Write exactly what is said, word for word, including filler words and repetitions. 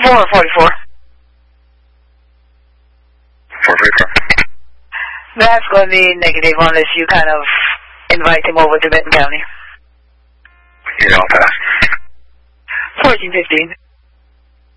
four forty-four. four forty-four. That's going to be negative unless you kind of invite him over to Benton County. Yeah, I'll pass. fourteen fifteen.